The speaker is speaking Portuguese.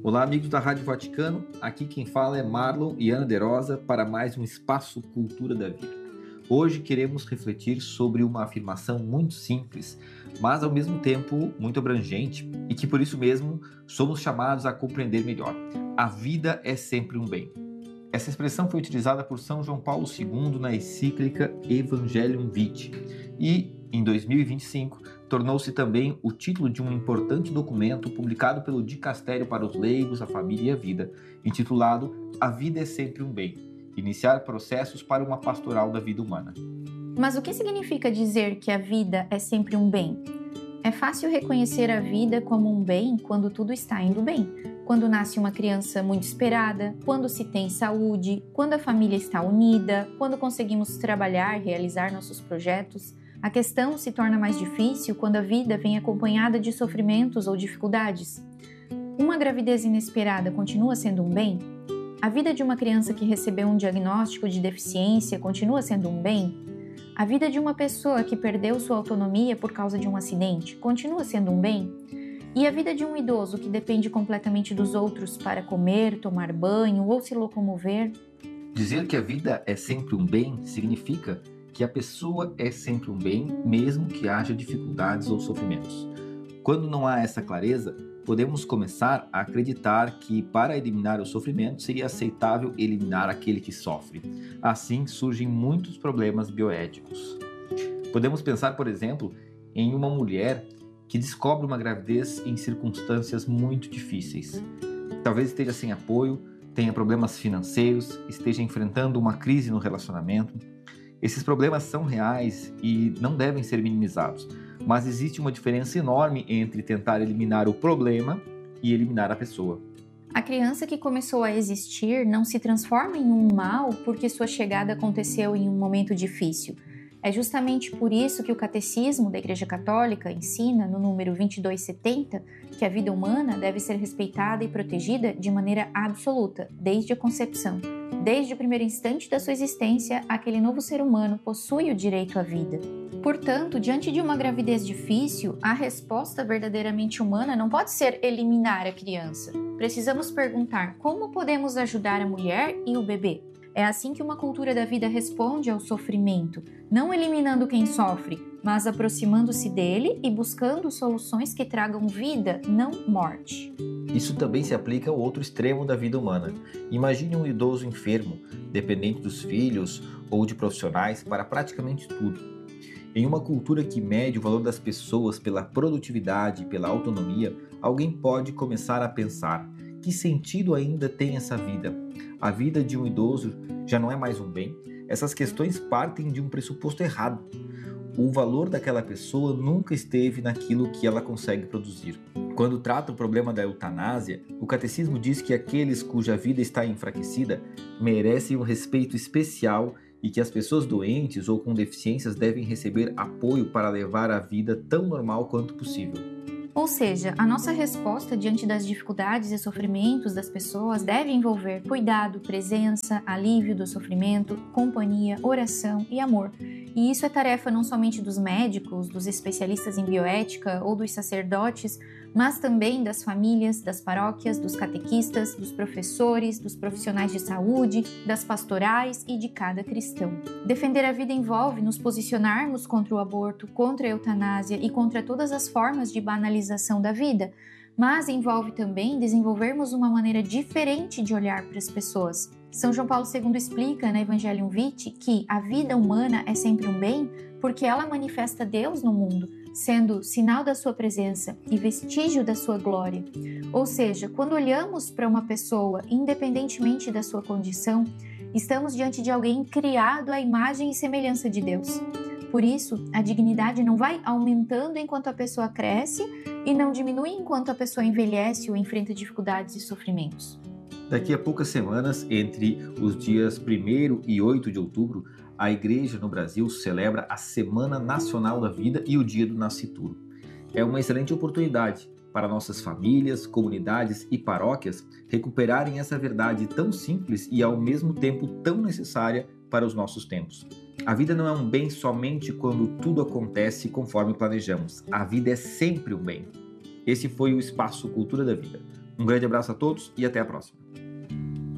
Olá, amigos da Rádio Vaticano. Aqui quem fala é Marlon e Ana De Rosa para mais um Espaço Cultura da Vida. Hoje queremos refletir sobre uma afirmação muito simples, mas ao mesmo tempo muito abrangente e que por isso mesmo somos chamados a compreender melhor. A vida é sempre um bem. Essa expressão foi utilizada por São João Paulo II na encíclica Evangelium Vitae e, em 2025, tornou-se também o título de um importante documento publicado pelo Dicastério para os Leigos, a Família e a Vida, intitulado A Vida é Sempre um Bem, iniciar processos para uma pastoral da vida humana. Mas o que significa dizer que a vida é sempre um bem? É fácil reconhecer a vida como um bem quando tudo está indo bem. Quando nasce uma criança muito esperada, quando se tem saúde, quando a família está unida, quando conseguimos trabalhar, realizar nossos projetos. A questão se torna mais difícil quando a vida vem acompanhada de sofrimentos ou dificuldades. Uma gravidez inesperada continua sendo um bem? A vida de uma criança que recebeu um diagnóstico de deficiência continua sendo um bem? A vida de uma pessoa que perdeu sua autonomia por causa de um acidente continua sendo um bem? E a vida de um idoso que depende completamente dos outros para comer, tomar banho ou se locomover? Dizer que a vida é sempre um bem significa que a pessoa é sempre um bem, mesmo que haja dificuldades ou sofrimentos. Quando não há essa clareza, podemos começar a acreditar que para eliminar o sofrimento seria aceitável eliminar aquele que sofre. Assim surgem muitos problemas bioéticos. Podemos pensar, por exemplo, em uma mulher que descobre uma gravidez em circunstâncias muito difíceis. Talvez esteja sem apoio, tenha problemas financeiros, esteja enfrentando uma crise no relacionamento. Esses problemas são reais e não devem ser minimizados, mas existe uma diferença enorme entre tentar eliminar o problema e eliminar a pessoa. A criança que começou a existir não se transforma em um mal porque sua chegada aconteceu em um momento difícil. É justamente por isso que o Catecismo da Igreja Católica ensina, no número 2270, que a vida humana deve ser respeitada e protegida de maneira absoluta, desde a concepção. Desde o primeiro instante da sua existência, aquele novo ser humano possui o direito à vida. Portanto, diante de uma gravidez difícil, a resposta verdadeiramente humana não pode ser eliminar a criança. Precisamos perguntar como podemos ajudar a mulher e o bebê. É assim que uma cultura da vida responde ao sofrimento, não eliminando quem sofre, mas aproximando-se dele e buscando soluções que tragam vida, não morte. Isso também se aplica ao outro extremo da vida humana. Imagine um idoso enfermo, dependente dos filhos ou de profissionais para praticamente tudo. Em uma cultura que mede o valor das pessoas pela produtividade e pela autonomia, alguém pode começar a pensar: que sentido ainda tem essa vida? A vida de um idoso já não é mais um bem? Essas questões partem de um pressuposto errado. O valor daquela pessoa nunca esteve naquilo que ela consegue produzir. Quando trata o problema da eutanásia, o catecismo diz que aqueles cuja vida está enfraquecida merecem um respeito especial e que as pessoas doentes ou com deficiências devem receber apoio para levar a vida tão normal quanto possível. Ou seja, a nossa resposta diante das dificuldades e sofrimentos das pessoas deve envolver cuidado, presença, alívio do sofrimento, companhia, oração e amor. E isso é tarefa não somente dos médicos, dos especialistas em bioética ou dos sacerdotes, mas também das famílias, das paróquias, dos catequistas, dos professores, dos profissionais de saúde, das pastorais e de cada cristão. Defender a vida envolve nos posicionarmos contra o aborto, contra a eutanásia e contra todas as formas de banalização da vida, mas envolve também desenvolvermos uma maneira diferente de olhar para as pessoas. São João Paulo II explica na Evangelium Vitae que a vida humana é sempre um bem porque ela manifesta Deus no mundo, sendo sinal da sua presença e vestígio da sua glória. Ou seja, quando olhamos para uma pessoa, independentemente da sua condição, estamos diante de alguém criado à imagem e semelhança de Deus. Por isso, a dignidade não vai aumentando enquanto a pessoa cresce e não diminui enquanto a pessoa envelhece ou enfrenta dificuldades e sofrimentos. Daqui a poucas semanas, entre os dias 1º e 8 de outubro, a Igreja no Brasil celebra a Semana Nacional da Vida e o Dia do Nascituro. É uma excelente oportunidade para nossas famílias, comunidades e paróquias recuperarem essa verdade tão simples e ao mesmo tempo tão necessária para os nossos tempos. A vida não é um bem somente quando tudo acontece conforme planejamos. A vida é sempre um bem. Esse foi o Espaço Cultura da Vida. Um grande abraço a todos e até a próxima.